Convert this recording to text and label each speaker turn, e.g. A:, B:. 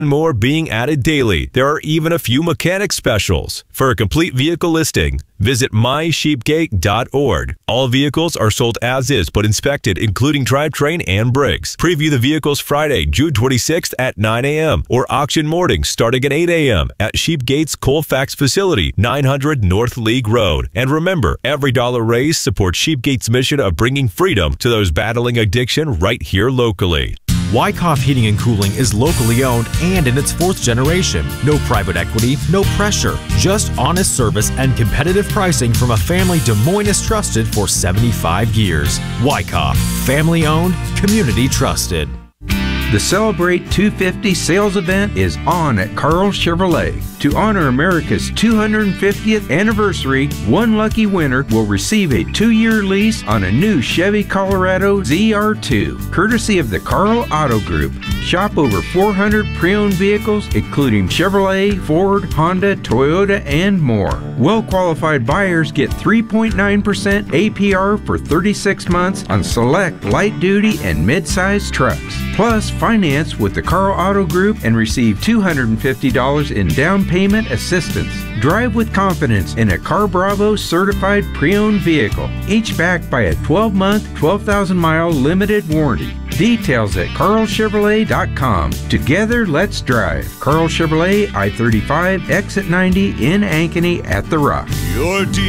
A: more being added daily. There are even a few mechanic specials. For a complete vehicle listing, visit mysheepgate.org. All vehicles are sold as is but inspected, including drivetrain and brakes. Preview the vehicles Friday, June 26th at 9 a.m. or auction mornings starting at 8 a.m. at Sheepgate's Colfax facility, 900 North League Road. And remember, every dollar raised supports Sheepgate's mission of bringing freedom to those battling addiction right here locally.
B: Wyckoff Heating and Cooling is locally owned and in its 4th generation. No private equity, no pressure, just honest service and competitive pricing from a family Des Moines has trusted for 75 years. Wyckoff, family owned, community trusted.
C: The Celebrate 250 sales event is on at Carl Chevrolet. To honor America's 250th anniversary, one lucky winner will receive a 2-year lease on a new Chevy Colorado ZR2, courtesy of the Carl Auto Group. Shop over 400 pre-owned vehicles, including Chevrolet, Ford, Honda, Toyota, and more. Well-qualified buyers get 3.9% APR for 36 months on select light-duty and mid-size trucks. Plus, finance with the Carl Auto Group and receive $250 in down payment assistance. Drive with confidence in a Car Bravo certified pre-owned vehicle, each backed by a 12-month, 12,000-mile limited warranty. Details at carlchevrolet.com. Together, let's drive. Carl Chevrolet, I-35, exit 90 in Ankeny at The Rock.
D: Your